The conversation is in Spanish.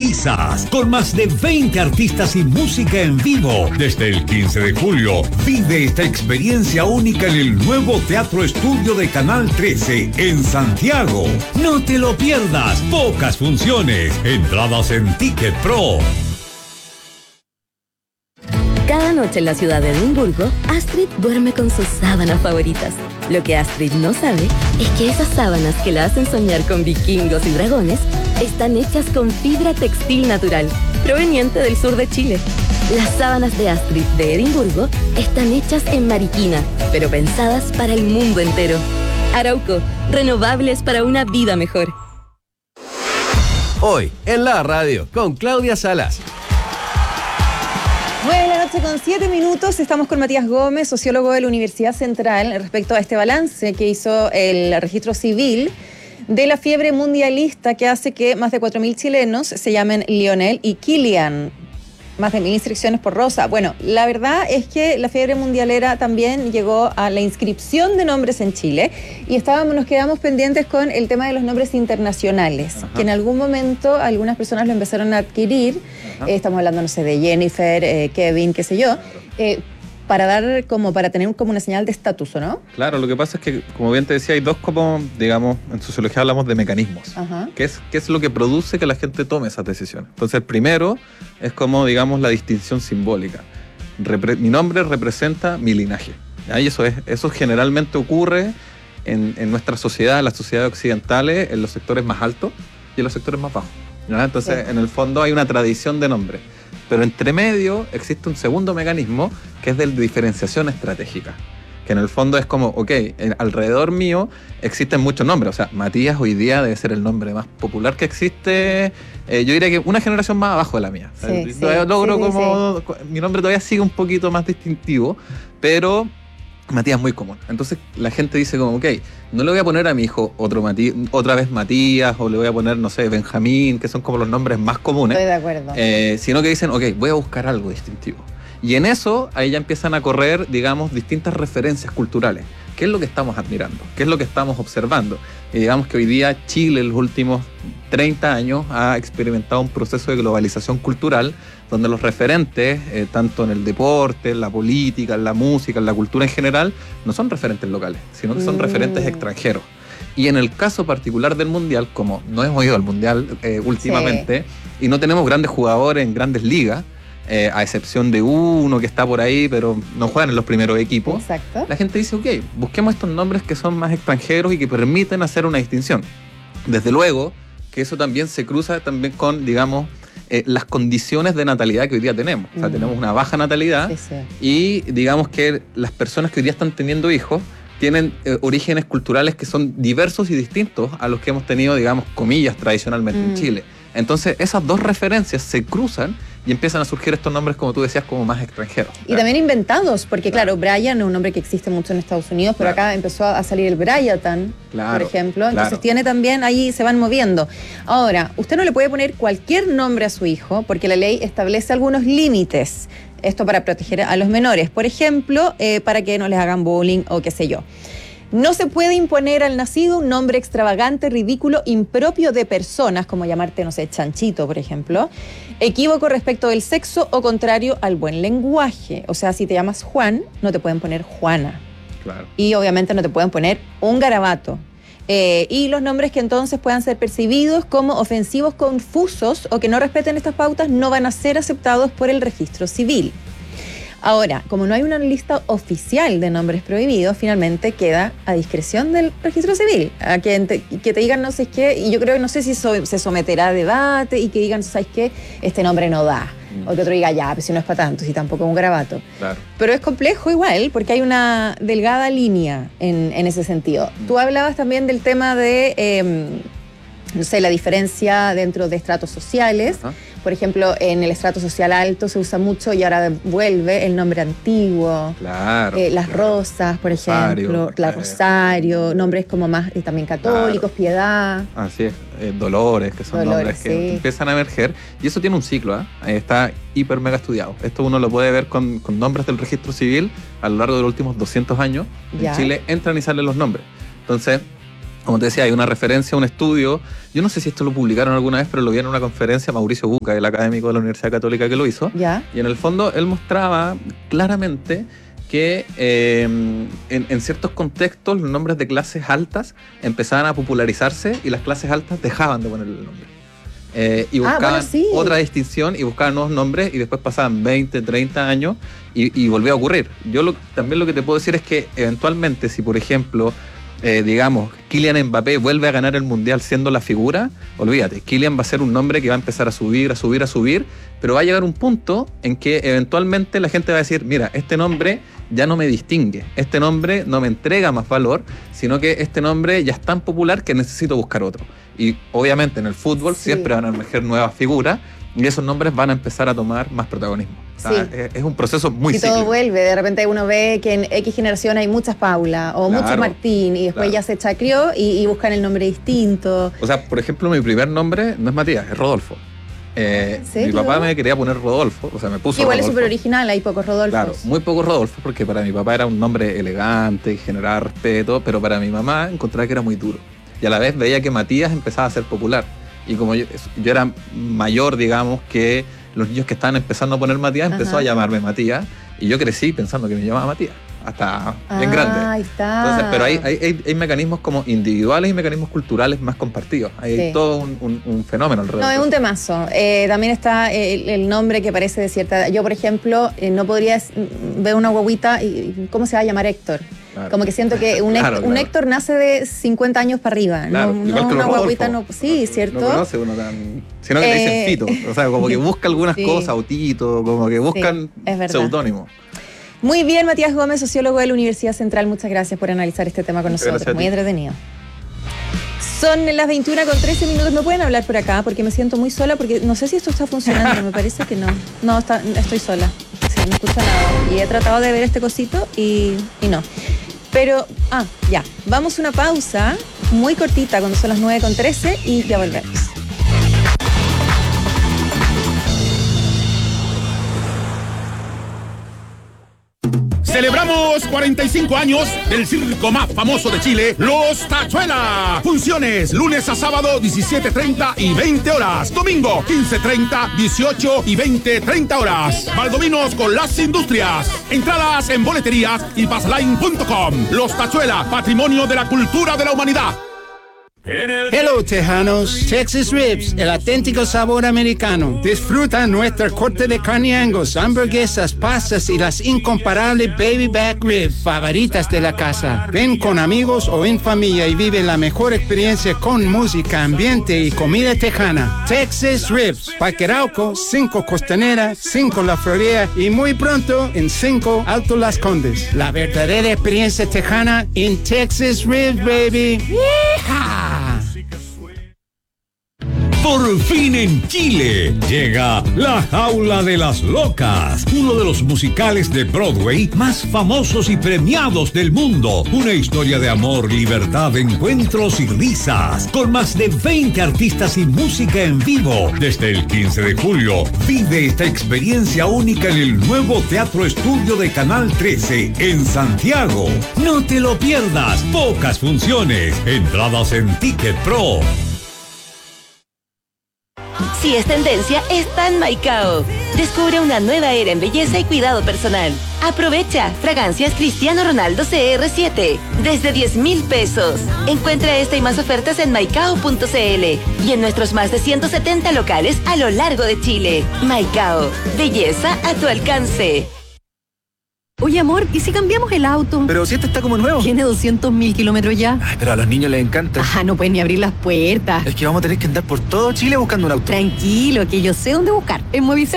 Quizás, con más de 20 artistas y música en vivo. Desde el 15 de julio, vive esta experiencia única en el nuevo Teatro Estudio de Canal 13 en Santiago. No te lo pierdas, pocas funciones, entradas en Ticket Pro. Cada noche en la ciudad de Edimburgo, Astrid duerme con sus sábanas favoritas. Lo que Astrid no sabe es que esas sábanas que la hacen soñar con vikingos y dragones están hechas con fibra textil natural, proveniente del sur de Chile. Las sábanas de Astrid de Edimburgo están hechas en Mariquina, pero pensadas para el mundo entero. Arauco, renovables para una vida mejor. Hoy, en la radio, con Claudia Salas. 9:07 estamos con Matías Gómez, sociólogo de la Universidad Central, respecto a este balance que hizo el registro civil de la fiebre mundialista que hace que más de 4.000 chilenos se llamen Lionel y Kilian. Más de 1.000 inscripciones por Rosa. Bueno, la verdad es que la fiebre mundialera también llegó a la inscripción de nombres en Chile y nos quedamos pendientes con el tema de los nombres internacionales, que en algún momento algunas personas lo empezaron a adquirir. Estamos hablando, no sé, de Jennifer, Kevin, qué sé yo, para tener como una señal de estatus, ¿o no? Claro, lo que pasa es que, como bien te decía, hay dos como, digamos, en sociología hablamos de mecanismos. ¿Qué es lo que produce que la gente tome esas decisiones? Entonces, el primero es como, digamos, la distinción simbólica. Mi nombre representa mi linaje. ¿Ya? Y eso generalmente ocurre en nuestra sociedad, en las sociedades occidentales, en los sectores más altos y en los sectores más bajos. ¿Ya? Entonces, en el fondo hay una tradición de nombre. Pero entre medio existe un segundo mecanismo que es de diferenciación estratégica. Que en el fondo es como, alrededor mío existen muchos nombres. O sea, Matías hoy día debe ser el nombre más popular que existe. Yo diría que una generación más abajo de la mía. Mi nombre todavía sigue un poquito más distintivo, pero Matías es muy común. Entonces la gente dice como, no le voy a poner a mi hijo otra vez Matías, o le voy a poner, no sé, Benjamín, que son como los nombres más comunes. Estoy de acuerdo. Sino que dicen, voy a buscar algo distintivo. Y en eso, ahí ya empiezan a correr, digamos, distintas referencias culturales. ¿Qué es lo que estamos admirando? ¿Qué es lo que estamos observando? Y digamos que hoy día Chile, en los últimos 30 años, ha experimentado un proceso de globalización cultural donde los referentes, tanto en el deporte, en la política, en la música, en la cultura en general, no son referentes locales, sino que son referentes extranjeros. Y en el caso particular del Mundial, como no hemos ido al Mundial últimamente, y no tenemos grandes jugadores en grandes ligas, a excepción de uno que está por ahí, pero no juegan en los primeros equipos. Exacto. La gente dice, busquemos estos nombres que son más extranjeros y que permiten hacer una distinción. Desde luego que eso también se cruza también con, digamos, las condiciones de natalidad que hoy día tenemos. O sea, tenemos una baja natalidad y digamos que las personas que hoy día están teniendo hijos tienen orígenes culturales que son diversos y distintos a los que hemos tenido, digamos, comillas, tradicionalmente en Chile. Entonces, esas dos referencias se cruzan y empiezan a surgir estos nombres, como tú decías, como más extranjeros. Y también inventados, porque claro, Brian es un nombre que existe mucho en Estados Unidos, pero acá empezó a salir el Bryatan, por ejemplo. Entonces tiene también, ahí se van moviendo. Ahora, usted no le puede poner cualquier nombre a su hijo, porque la ley establece algunos límites. Esto para proteger a los menores. Por ejemplo, para que no les hagan bullying o qué sé yo. No se puede imponer al nacido un nombre extravagante, ridículo, impropio de personas, como llamarte, no sé, Chanchito, por ejemplo, equívoco respecto del sexo o contrario al buen lenguaje. O sea, si te llamas Juan, no te pueden poner Juana. Claro. Y obviamente no te pueden poner un garabato. Y los nombres que entonces puedan ser percibidos como ofensivos, confusos o que no respeten estas pautas no van a ser aceptados por el registro civil. Ahora, como no hay una lista oficial de nombres prohibidos, finalmente queda a discreción del registro civil. A que te digan no sé qué, y yo creo que no sé si se someterá a debate y que digan, ¿sabes qué? Este nombre no da. O que otro diga, ya, pero si no es para tanto, si tampoco es un garabato. Claro. Pero es complejo igual, porque hay una delgada línea en ese sentido. Tú hablabas también del tema de, no sé, la diferencia dentro de estratos sociales. Por ejemplo, en el estrato social alto se usa mucho y ahora vuelve el nombre antiguo. Claro. Las Rosas, por ejemplo. Rosario, nombres como más también católicos, Piedad. Así es. Dolores, que son nombres que empiezan a emerger. Y eso tiene un ciclo, está hiper mega estudiado. Esto uno lo puede ver con nombres del registro civil a lo largo de los últimos 200 años. En Chile entran y salen los nombres. Entonces, Como te decía, hay una referencia a un estudio, yo no sé si esto lo publicaron alguna vez, pero lo vi en una conferencia Mauricio Buca, el académico de la Universidad Católica que lo hizo. ¿Ya? Y en el fondo él mostraba claramente que en ciertos contextos los nombres de clases altas empezaban a popularizarse y las clases altas dejaban de ponerle el nombre. Y buscaban otra distinción y buscaban nuevos nombres y después pasaban 20, 30 años y volvía a ocurrir. También lo que te puedo decir es que eventualmente si por ejemplo digamos, Kylian Mbappé vuelve a ganar el Mundial siendo la figura, olvídate, Kylian va a ser un nombre que va a empezar a subir, pero va a llegar un punto en que eventualmente la gente va a decir, mira, este nombre ya no me distingue, este nombre no me entrega más valor, sino que este nombre ya es tan popular que necesito buscar otro. Y obviamente en el fútbol siempre van a emerger nuevas figuras y esos nombres van a empezar a tomar más protagonismo. O sea, es un proceso muy cíclico. Y todo vuelve, de repente uno ve que en X generación hay muchas Paula o muchos Martín y después ya se chacrió y buscan el nombre distinto. O sea, por ejemplo, mi primer nombre no es Matías, es Rodolfo. Mi papá me quería poner Rodolfo, o sea, me puso igual Rodolfo. Es súper original, hay pocos Rodolfos. Claro, muy pocos Rodolfo, porque para mi papá era un nombre elegante y generaba respeto, pero para mi mamá encontraba que era muy duro. Y a la vez veía que Matías empezaba a ser popular. Y como yo era mayor, digamos, que los niños que estaban empezando a poner Matías, empezó a llamarme Matías. Y yo crecí pensando que me llamaba Matías, hasta bien grande. Ahí está. Entonces, pero hay mecanismos como individuales y mecanismos culturales más compartidos. Hay todo un fenómeno alrededor. No, es un temazo. También está el nombre que parece de cierta edad. Yo, por ejemplo, no podría ver una guaguita y ¿cómo se va a llamar Héctor? Claro. Como que siento que un Héctor nace de 50 años para arriba. Claro, no una guaguita, no. Sí, ¿cierto? No conoce uno tan. Sino que le dicen Tito. O sea, como que busca algunas cosas, o Tito, como que buscan seudónimos. Muy bien, Matías Gómez, sociólogo de la Universidad Central. Muchas gracias por analizar este tema con nosotros. Muy entretenido. Son las 21:13. No pueden hablar por acá porque me siento muy sola, porque no sé si esto está funcionando. Me parece que no. No, estoy sola. Sí, no escucho nada. Y he tratado de ver este cosito y no. Pero, ya. Vamos a una pausa muy cortita cuando son las 9:13 y ya volvemos. Celebramos 45 años del circo más famoso de Chile, Los Tachuela. Funciones lunes a sábado 17:30 y 20 horas. Domingo 15:30, 18 y 20:30 horas. Valdominos con las Industrias. Entradas en boleterías y passline.com. Los Tachuela, patrimonio de la cultura de la humanidad. Hello, tejanos. Texas Ribs, el auténtico sabor americano. Disfruta nuestra corte de carne Angus, hamburguesas, pastas y las incomparables baby back ribs favoritas de la casa. Ven con amigos o en familia y vive la mejor experiencia con música, ambiente y comida tejana. Texas Ribs, Parque Arauco, 5 Costanera, 5 La Florida y muy pronto en 5 Alto Las Condes. La verdadera experiencia tejana en Texas Ribs, baby. ¡Yeehaw! Por fin en Chile llega La Jaula de las Locas, uno de los musicales de Broadway más famosos y premiados del mundo. Una historia de amor, libertad, encuentros y risas, con más de 20 artistas y música en vivo. Desde el 15 de julio, vive esta experiencia única en el nuevo Teatro Estudio de Canal 13 en Santiago. No te lo pierdas, pocas funciones, entradas en Ticket Pro. Si es tendencia, está en Maicao. Descubre una nueva era en belleza y cuidado personal. Aprovecha fragancias Cristiano Ronaldo CR7 desde 10,000 pesos. Encuentra esta y más ofertas en maicao.cl y en nuestros más de 170 locales a lo largo de Chile. Maicao, belleza a tu alcance. Oye, amor, ¿y si cambiamos el auto? Pero si este está como nuevo. Tiene 200,000 kilómetros ya. Ay, pero a los niños les encanta. No pueden ni abrir las puertas. Es que vamos a tener que andar por todo Chile buscando un auto. Tranquilo, que yo sé dónde buscar. En Movicentro